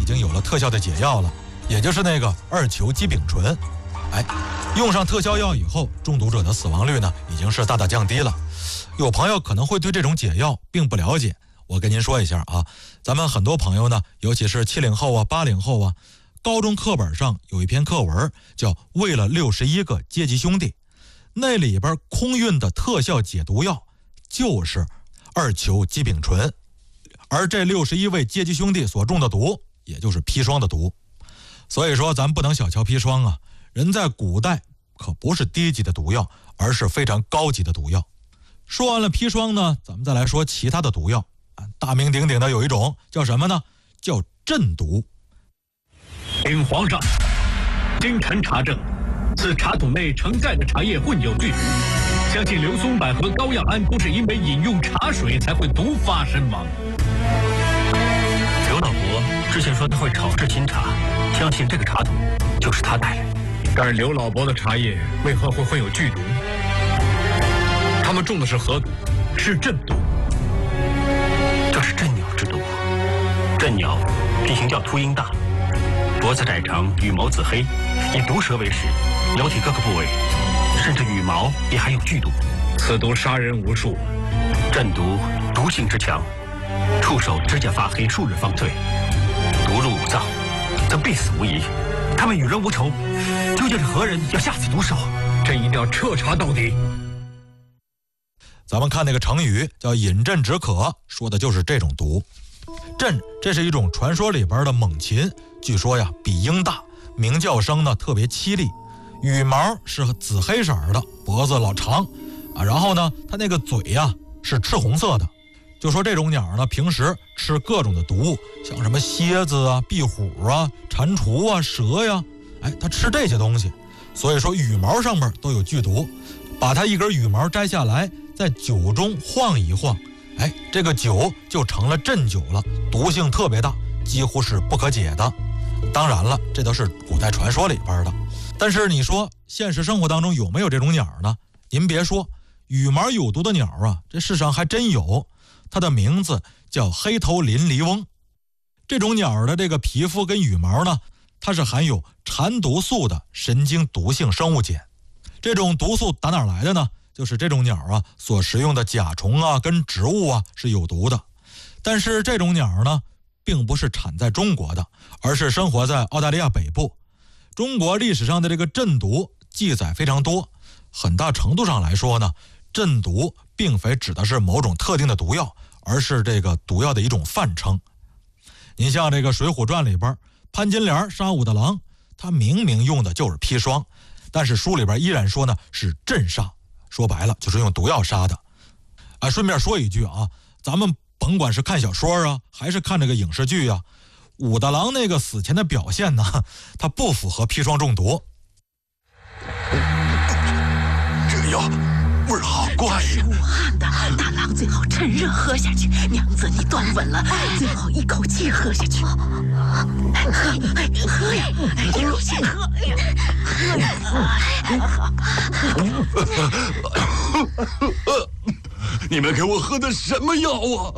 经有了特效的解药了，也就是那个二球基丙醇。用上特效药以后，中毒者的死亡率呢已经是大大降低了。有朋友可能会对这种解药并不了解，我跟您说一下啊，咱们很多朋友呢，尤其是70后啊、80后啊，高中课本上有一篇课文叫《为了61个阶级兄弟》，那里边空运的特效解毒药就是二球基丙醇，而这61位阶级兄弟所中的毒，也就是砒霜的毒。所以说咱不能小瞧砒霜啊，人在古代可不是低级的毒药，而是非常高级的毒药。说完了砒霜呢，咱们再来说其他的毒药。大名鼎鼎的有一种叫什么呢？叫鸩毒。 禀皇上，经臣查证，此茶桶内承载的茶叶混有剧毒，相信刘松柏和高耀安都是因为饮用茶水才会毒发身亡。 刘老伯之前说他会炒制新茶，相信这个茶桶就是他带来的。 但是刘老伯的茶叶为何会混有剧毒？他们中的是何毒？是鸩毒。 这是鸩鸟之毒。鸩鸟体型较秃鹰大，脖子窄长，羽毛紫黑，以毒蛇为食，咬体各个部位，甚至羽毛也含有剧毒。 此毒杀人无数。 鸩毒毒性之强，触手指甲发黑，数日方退。毒入五脏，则必死无疑。他们与人无仇，究竟是何人要下此毒手？ 朕一定要彻查到底。 咱们看那个成语叫饮鸩止渴，说的就是这种毒。鸩这是一种传说里边的猛禽，据说呀比鹰大，鸣叫声呢特别凄厉，羽毛是紫黑色的，脖子老长然后呢它那个嘴呀是赤红色的。就说这种鸟呢平时吃各种的毒物，像什么蝎子啊、壁虎啊、蟾蜍啊、蛇呀，它吃这些东西，所以说羽毛上面都有剧毒。把它一根羽毛摘下来，在酒中晃一晃，这个酒就成了鸩酒了，毒性特别大，几乎是不可解的。当然了，这都是古代传说里边的。但是你说现实生活当中有没有这种鸟呢？您别说，羽毛有毒的鸟啊，这世上还真有。它的名字叫黑头鳞狸翁。这种鸟的这个皮肤跟羽毛呢，它是含有蝉毒素的神经毒性生物碱。这种毒素打哪来的呢？就是这种鸟啊所食用的甲虫啊跟植物啊是有毒的。但是这种鸟呢并不是产在中国的，而是生活在澳大利亚北部。中国历史上的这个鸩毒记载非常多，很大程度上来说呢，鸩毒并非指的是某种特定的毒药，而是这个毒药的一种泛称。您像这个《水浒传》里边，潘金莲杀武大郎，他明明用的就是砒霜，但是书里边依然说呢是鸩杀，说白了就是用毒药杀的。顺便说一句啊，咱们甭管是看小说啊，还是看这个影视剧啊，武大郎那个死前的表现呢，他不符合砒霜中毒。 这药味儿好怪呀！ 是武汉的，大郎最好趁热喝下去。娘子，你端稳了，最好一口气喝下去。喝呀，一口气喝呀， 你们给我喝的什么药啊？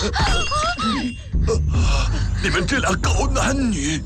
你们这俩狗男女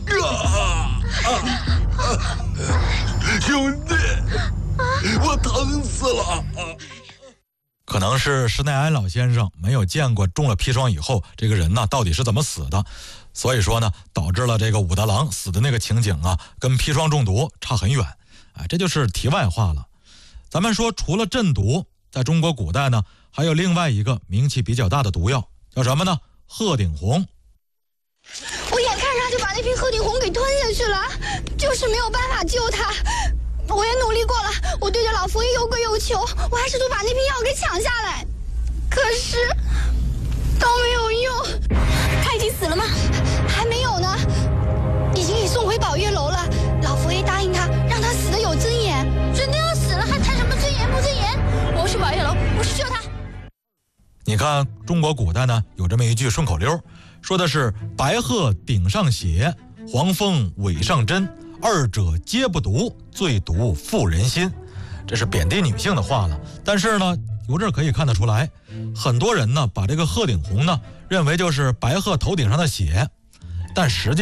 兄弟，我疼死了！ 可能是施耐庵老先生没有见过中了砒霜以后这个人呢到底是怎么死的，所以说呢导致了这个武大郎死的那个情景啊跟砒霜中毒差很远。这就是题外话了。咱们说除了鸩毒，在中国古代呢还有另外一个名气比较大的毒药，叫什么呢？鹤顶红。 我眼看着他就把那瓶鹤顶红给吞下去了，就是没有办法救他。我也努力过了，我对着老佛爷有跪有求，我还试图把那瓶药给抢下来，可是都没有用。 他已经死了吗？ 还没有呢，已经给送回宝月楼了。老佛爷答应他，让他死得有尊严。 真的要死了，还谈什么尊严不尊严？我是宝月楼，我去救他。 你看中国古代呢有这么一句顺口溜，说的是白鹤顶上血，黄蜂尾上针，二者皆不毒，最毒妇人心。这是贬低女性的话了，但是呢由这可以看得出来，很多人呢把这个鹤顶红呢认为就是白鹤头顶上的血，但实际